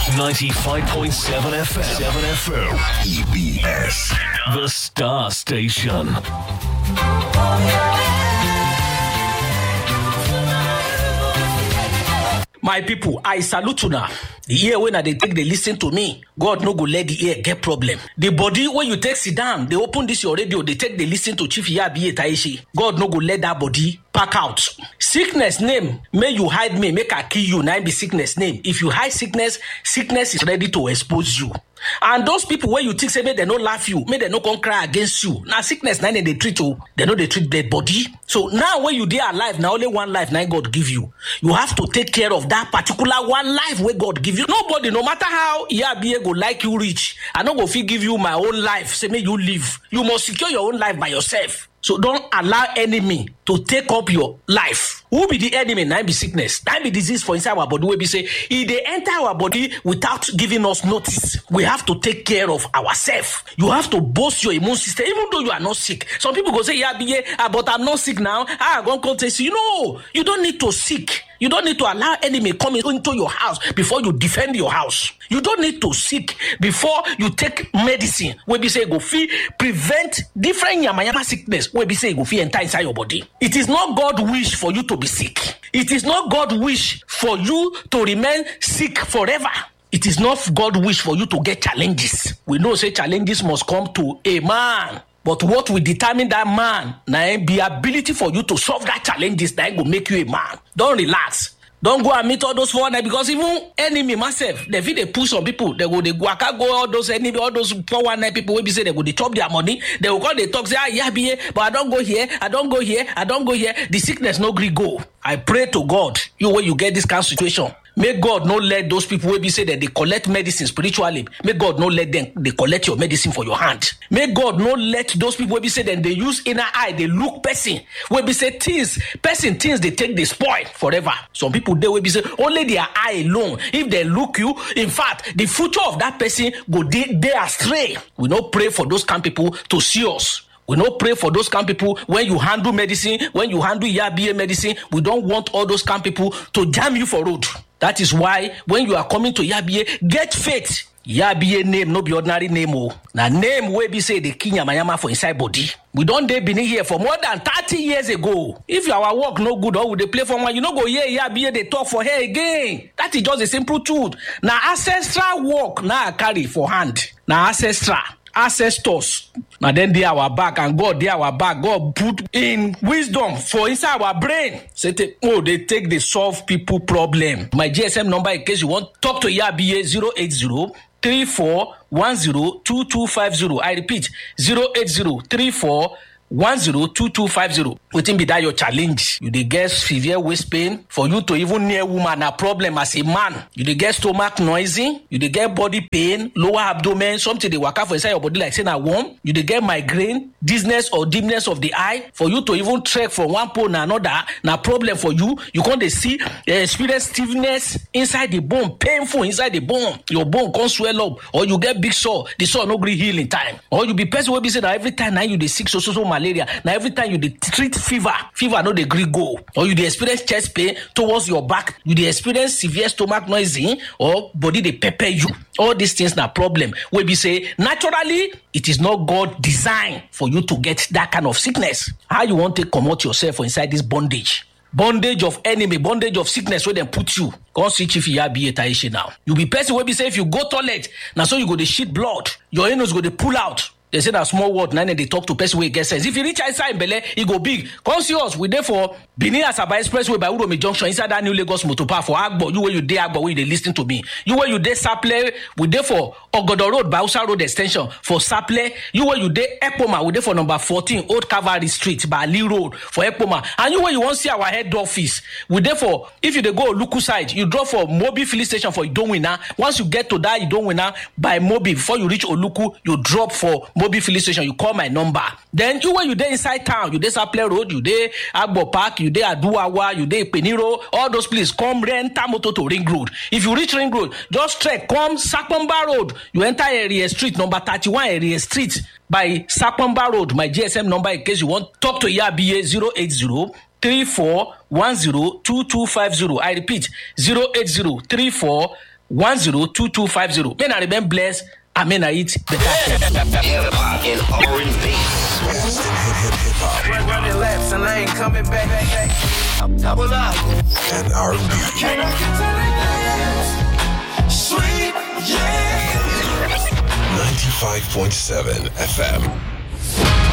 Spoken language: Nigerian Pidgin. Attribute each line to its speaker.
Speaker 1: 95.7 FM. 7 FM. EBS. The Star Station.
Speaker 2: My people, I salute you now. The ear when they take, they listen to me. God no go let the ear get problem. The body when you take sit down, they open this your radio, they take, they listen to Chief Iyabiye Taishi. God no go let that body pack out. Sickness name, may you hide me, make I kill you. Now be sickness name. If you hide sickness, sickness is ready to expose you. And those people where you think say may they no laugh you, may they no come cry against you. Now sickness now they treat you, they know they treat dead body. So now when you dey alive, now only one life now God give you. You have to take care of that particular one life where God give you. Nobody, no matter how Iyabiye go like you rich, I no go fit give you my own life. Say may you live. You must secure your own life by yourself. So don't allow enemy to take up your life. Who be the enemy? Now be sickness. Now be disease for inside our body. We be say, if they enter our body without giving us notice, we have to take care of ourselves. You have to boost your immune system, even though you are not sick. Some people go say, yeah, but I'm not sick now. I'm going to test you. No, you don't need to seek. You don't need to allow enemy come into your house before you defend your house. You don't need to seek before you take medicine. Where we say go fit prevent different yamayama sickness. Where we say go fit enter inside your body. It is not God's wish for you to be sick. It is not God's wish for you to remain sick forever. It is not God's wish for you to get challenges. We know say challenges must come to a man. But what will determine that man, now be ability for you to solve that challenges that will make you a man. Don't relax. Don't go and meet all those 419 because even enemy myself, they push some people. They go all those enemy, all those 419 people will be say they go they chop their money. They will call, they talk, say, but I don't go here, I don't go here, I don't go here. The sickness no gree go. I pray to God, you when you get this kind of situation. May God not let those people who be say that they collect medicine spiritually. May God not let them they collect your medicine for your hand. May God not let those people who be say that they use inner eye, they look person. Where be say things they take they spoil forever. Some people they will be say only their eye alone. If they look you, in fact, the future of that person go they astray. We not pray for those kind of people to see us. We don't pray for those kind of people when you handle medicine, when you handle Iyabiye medicine. We don't want all those kind of people to jam you for road. That is why when you are coming to Iyabiye, get faith. Iyabiye name no be ordinary name. Now name where be say the king yamayama for inside body. We don't dey been here for more than 30 years ago. If our work no good or would they play for one, you know go here Iyabiye they talk for her again. That is just a simple truth. Now ancestral work now I carry for hand. Now ancestors. Now then they our back and God they our back. God put in wisdom for inside our brain. Say they take the solve people problem. My GSM number in case you want talk to Iyabiye 080-3410-2250. I repeat 080-3410-2250. Wetin be that your challenge? You dey get severe waist pain. For you to even near woman a problem as a man. You dey get stomach noisy. You dey get body pain, lower abdomen, something dey waka for inside your body like say na worm. You dey get migraine, dizziness or dimness of the eye. For you to even trek from one pole to another, na problem for you. You can't dey see experience stiffness inside the bone, painful inside the bone. Your bone can't swell up, or you get big sore. The sore no gree heal in time. Or you be person wey be say na every time now you dey sick so malaria. Now every time you dey treat fever no dey gree go. Or you dey experience chest pain towards your back. You dey experience severe stomach noisy or body dey pepper you. All these things na problem. Wey be say naturally it is not God design for you to get that kind of sickness. How you want to comot yourself inside this bondage? Bondage of enemy, bondage of sickness where they put you. Come see Chief Iyabiye Taishi now. You be person where be say if you go toilet, now so you go to shit blood. Your anus go to pull out. They say that small word, now they talk to person where get sense. If you reach inside Bele, it go big. Come see us. We there for Benin Asaba Expressway by Uromi Junction inside that new Lagos motor park for Agbo. You where you there Agbo, where you listen to me. You where you there Saple, we there for Ogodo Road by Usa Road Extension for Saple. You where you there Ekpoma, we there for number 14 Old Cavalry Street by Ali Road for Ekpoma. And you where you want to see our head office, we there for if you dey go Luku side, you drop for Mobi filling station for Idonwina. Once you get to that Idonwina by Mobi, before you reach Oluku, you drop for Mobi filling station. You call my number. Then you where you there inside town, you there Saple Road, you there Agbo Park, you there Aduawa, you there Peniro, all those places. Come rent motor to Ring Road. If you reach Ring Road, just trek, come Sakpomba Road. You enter area street number 31 area street by Sakpomba Road. My GSM number in case you want talk to Iyabiye 080-3410-2250. I repeat 080-3410-2250. 102250. May I remain blessed. I may I eat better.
Speaker 1: Hip-hop and R&B.
Speaker 3: Running laps and I ain't coming back. Double up.
Speaker 4: And R&B.
Speaker 3: Sweet, yeah.
Speaker 4: 95.7 FM.